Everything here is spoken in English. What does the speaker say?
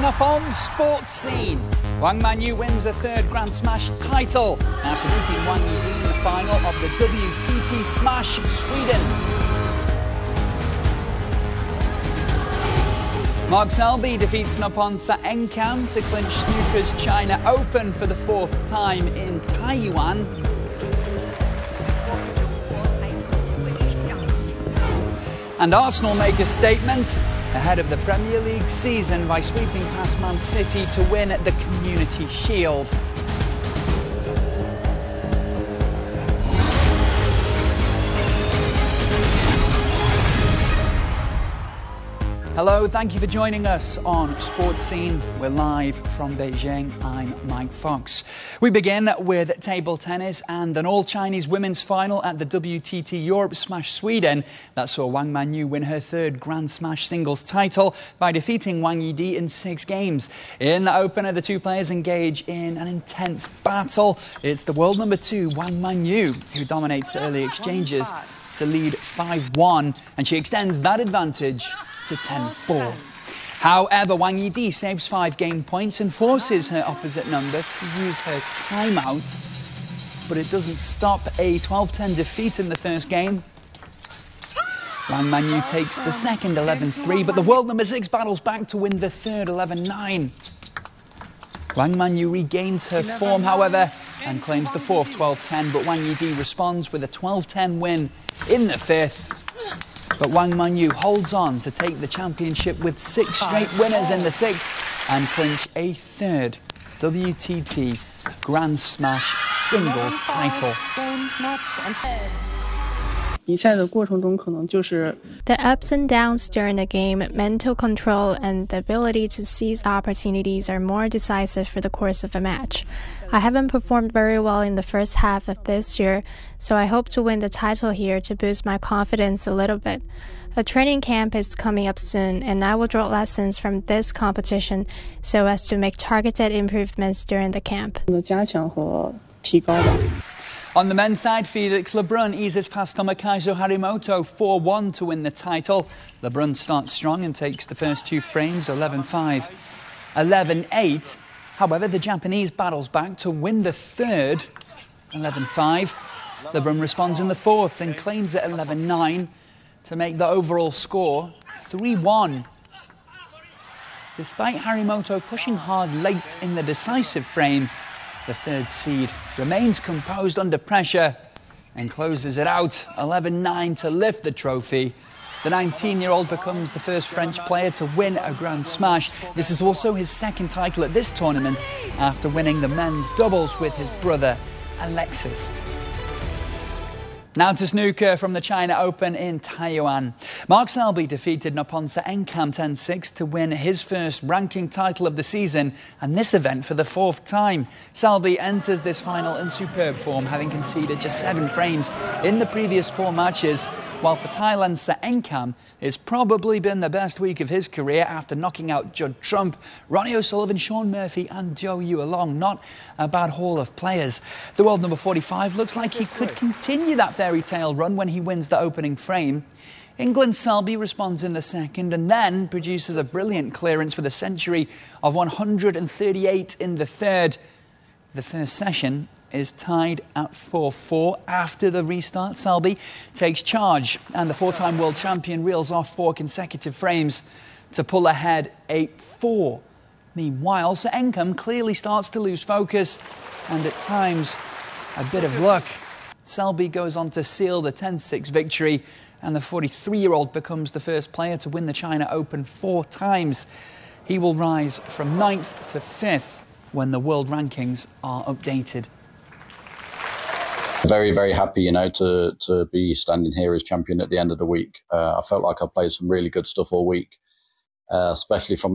Coming up on Sports Scene, Wang Manyu wins a third Grand Smash title after beating Wang Yidi in the final of the WTT Smash Sweden. Mark Selby defeats Nopponsa Enkam to clinch snooker's China Open for the fourth time in Taiyuan. And Arsenal make a statement ahead of the Premier League season by sweeping past Man City to win the Community Shield. Hello, thank you for joining us on Sports Scene. We're live from Beijing. I'm Mike Fox. We begin with table tennis and an all-Chinese women's final at the WTT Europe Smash Sweden that saw Wang Manyu win her third Grand Smash singles title by defeating Wang Yidi in 6 games. In the opener, the two players engage in an intense battle. It's the world number 2, Wang Manyu, who dominates the early exchanges to lead 5-1, and she extends that advantage to 10-4. However, Wang Yidi saves 5 game points and forces her opposite number to use her timeout. But it doesn't stop a 12-10 defeat in the first game. Wang Manyu takes the second 11-3, but the world number 6 battles back to win the third 11-9. Wang Manyu regains her form, however, and claims the fourth 12-10, but Wang Yidi responds with a 12-10 win in the fifth. But Wang Manyu holds on to take the championship with 6 straight winners in the 6th and clinch a third WTT Grand Smash singles title. The ups and downs during the game, mental control, and the ability to seize opportunities are more decisive for the course of a match. I haven't performed very well in the first half of this year, so I hope to win the title here to boost my confidence a little bit. A training camp is coming up soon, and I will draw lessons from this competition so as to make targeted improvements during the camp. On the men's side, Felix Lebrun eases past Tomokazu Harimoto 4-1 to win the title. Lebrun starts strong and takes the first 2 frames 11-5, 11-8. However, the Japanese battles back to win the third 11-5. Lebrun responds in the fourth and claims it 11-9 to make the overall score 3-1. Despite Harimoto pushing hard late in the decisive frame, the third seed remains composed under pressure and closes it out 11-9 to lift the trophy. The 19-year-old becomes the first French player to win a Grand Smash. This is also his second title at this tournament after winning the men's doubles with his brother Alexis. Now to snooker from the China Open in Taiyuan. Mark Selby defeated Nopponsa Enkam 10-6 to win his first ranking title of the season and this event for the 4th time. Selby enters this final in superb form, having conceded just 7 frames in the previous 4 matches, while for Thailand's Enkam, it's probably been the best week of his career after knocking out Judd Trump, Ronnie O'Sullivan, Shaun Murphy and Zhou Yu Long. Not a bad haul of players. The world number 45 looks like he could continue that fairy tale run when he wins the opening frame. England's Selby responds in the second and then produces a brilliant clearance with a century of 138 in the third. The first session is tied at 4-4. After the restart, Selby takes charge and the 4-time world champion reels off 4 consecutive frames to pull ahead 8-4. Meanwhile, Enkam clearly starts to lose focus and at times a bit of luck. Selby goes on to seal the 10-6 victory and the 43-year-old becomes the first player to win the China Open 4 times. He will rise from 9th to 5th when the world rankings are updated. Very, very happy, to be standing here as champion at the end of the week. I felt like I played some really good stuff all week, especially from